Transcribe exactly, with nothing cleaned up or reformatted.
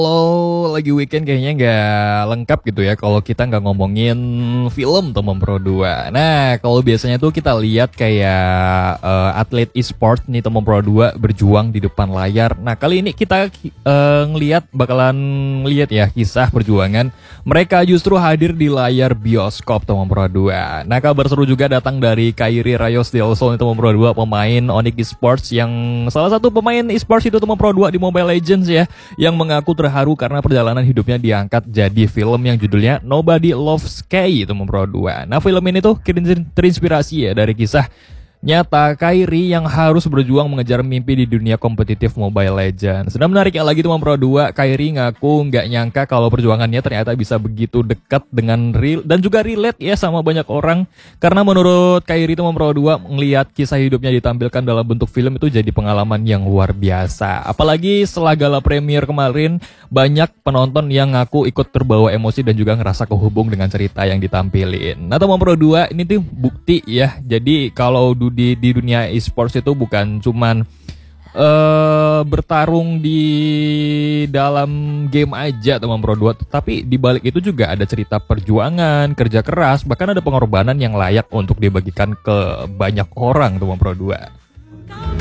Kalau lagi weekend kayaknya nggak lengkap gitu ya kalau kita nggak ngomongin film Tomom Pro dua. Nah, kalau biasanya tuh kita lihat kayak eh, atlet e-sport nih Tomom Pro dua berjuang di depan layar. Nah, kali ini kita eh, ngelihat bakalan lihat ya kisah perjuangan mereka justru hadir di layar bioskop Tomom Pro dua. Nah, kabar seru juga datang dari Kairi Rayos Delson Tomom Pro dua, pemain Onyx Esports yang salah satu pemain esports itu Tomom Pro dua di Mobile Legends ya, yang mengaku terharu karena perjalanan hidupnya diangkat jadi film yang judulnya Nobody Loves Kay itu Pro dua. Nah, film ini tuh terinspirasi ya dari kisah nyata Kairi yang harus berjuang mengejar mimpi di dunia kompetitif Mobile Legends. Dan menariknya lagi tuh Pro dua, Kairi ngaku nggak nyangka kalau perjuangannya ternyata bisa begitu dekat dengan real dan juga relate ya sama banyak orang. Karena menurut Kairi tuh Pro dua, ngelihat kisah hidupnya ditampilkan dalam bentuk film itu jadi pengalaman yang luar biasa. Apalagi setelah gala premier kemarin, banyak penonton yang ngaku ikut terbawa emosi dan juga ngerasa kehubung dengan cerita yang ditampilin. Nah, Tomom Pro dua ini tuh bukti ya. Jadi kalau di di dunia e-sports itu bukan cuman uh, bertarung di dalam game aja Tomom Pro dua, tapi di balik itu juga ada cerita perjuangan, kerja keras, bahkan ada pengorbanan yang layak untuk dibagikan ke banyak orang Tomom Pro dua.